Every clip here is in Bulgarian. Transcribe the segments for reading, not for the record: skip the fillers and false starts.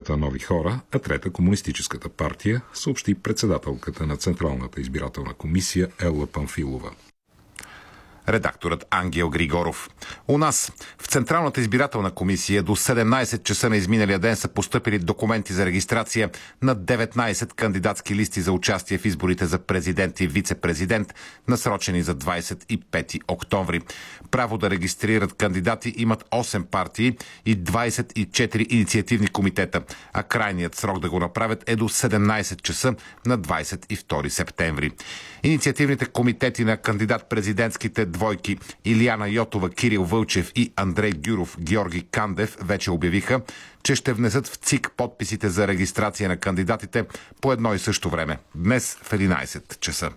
Движенията нови хора, а трета Комунистическата партия, съобщи председателката на Централната избирателна комисия Елла Памфилова. Редакторът Ангел Григоров. У нас в Централната избирателна комисия до 17 часа на изминалия ден са постъпили документи за регистрация на 19 кандидатски листи за участие в изборите за президент и вице-президент, насрочени за 25 октомври. Право да регистрират кандидати имат 8 партии и 24 инициативни комитета, а крайният срок да го направят е до 17 часа на 22 септември. Инициативните комитети на кандидат-президентските двойки Илияна Йотова, Кирил Вълчев и Андрей Гюров, Георги Кандев вече обявиха, че ще внесат в ЦИК подписите за регистрация на кандидатите по едно и също време. Днес в 11 часа.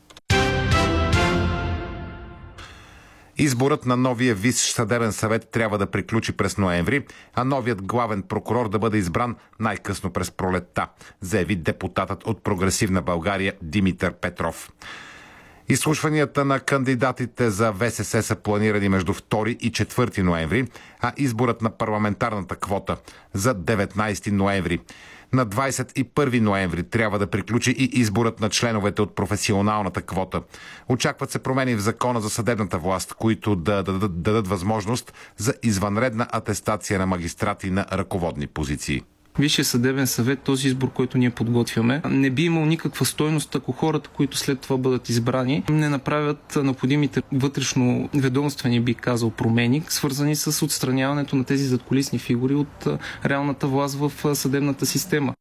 Изборът на новия Висш съдебен съвет трябва да приключи през ноември, а новият главен прокурор да бъде избран най-късно през пролетта, заяви депутатът от Прогресивна България Димитър Петров. Изслушванията на кандидатите за ВСС са планирани между 2 и 4 ноември, а изборът на парламентарната квота за 19 ноември. На 21 ноември трябва да приключи и изборът на членовете от професионалната квота. Очакват се промени в закона за съдебната власт, които да дадат възможност за извънредна атестация на магистрати на ръководни позиции. Висшия съдебен съвет, този избор, който ние подготвяме, не би имал никаква стойност, ако хората, които след това бъдат избрани, не направят необходимите вътрешно-ведомствени, би казал, промени, свързани с отстраняването на тези задкулисни фигури от реалната власт в съдебната система.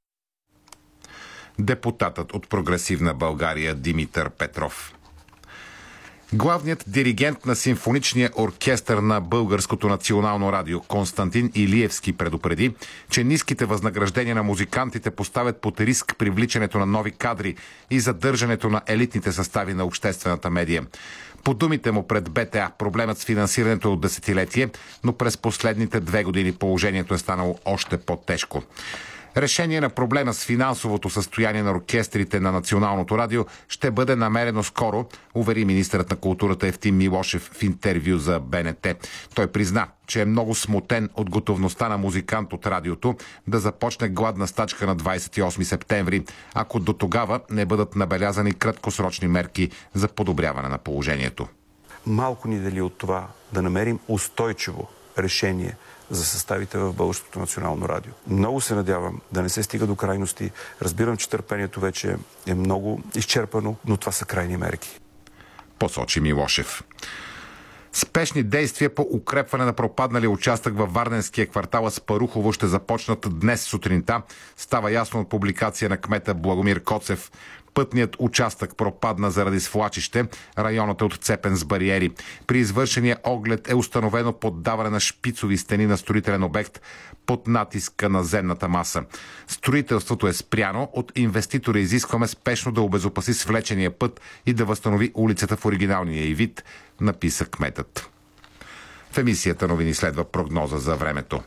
Депутатът от Прогресивна България Димитър Петров. Главният диригент на симфоничния оркестър на Българското национално радио Константин Илиевски предупреди, че ниските възнаграждения на музикантите поставят под риск привличането на нови кадри и задържането на елитните състави на обществената медия. По думите му пред БТА, проблемът с финансирането е от десетилетие, но през последните 2 години положението е станало още по-тежко. Решение на проблема с финансовото състояние на оркестрите на Националното радио ще бъде намерено скоро, увери министърът на културата Евтим Милошев в интервю за БНТ. Той призна, че е много смутен от готовността на музикант от радиото да започне гладна стачка на 28 септември, ако до тогава не бъдат набелязани краткосрочни мерки за подобряване на положението. Малко ни дали от това да намерим устойчиво решение за съставите в Българското национално радио. Много се надявам да не се стига до крайности. Разбирам, че търпението вече е много изчерпано, но това са крайни мерки. Посочи Милошев. Спешни действия по укрепване на пропадналия участък във Варненския квартал Аспарухово ще започнат днес сутринта. Става ясно от публикация на кмета Благомир Коцев. Пътният участък пропадна заради свлачище. Районът е отцепен с бариери. При извършения оглед е установено поддаване на шпицови стени на строителен обект под натиска на земната маса. Строителството е спряно. От инвеститора изискваме спешно да обезопаси свлечения път и да възстанови улицата в оригиналния й вид, написа кметът. В емисията новини следва прогноза за времето.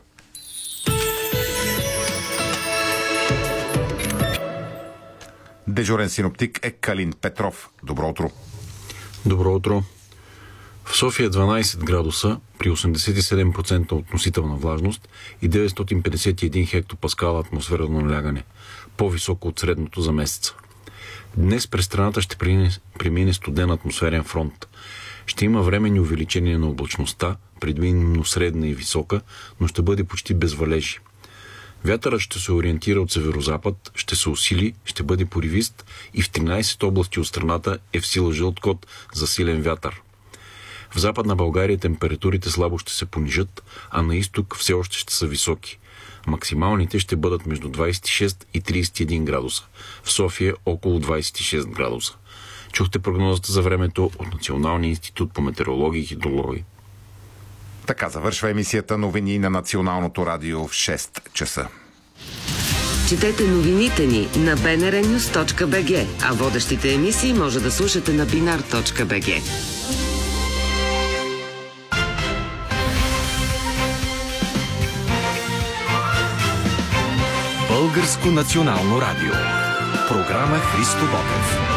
Дежурен синоптик е Калин Петров. Добро утро. Добро утро. В София 12 градуса при 87% относителна влажност и 951 хектопаскала атмосферно налягане, по-високо от средното за месеца. Днес през страната ще премине студен атмосферен фронт. Ще има временни увеличения на облачността, предимно средна и висока, но ще бъде почти без валежи. Вятърът ще се ориентира от северозапад, ще се усили, ще бъде поривист и в 13 области от страната е в сила жълт код за силен вятър. В Западна България температурите слабо ще се понижат, а на изток все още ще са високи. Максималните ще бъдат между 26 и 31 градуса. В София около 26 градуса. Чухте прогнозата за времето от Националния институт по метеорология и хидрология. Така завършва емисията новини на Националното радио в 6 часа. Четете новините ни на bnrnews.bg, а водещите емисии може да слушате на binar.bg. Българско национално радио. Програма Христо Ботев.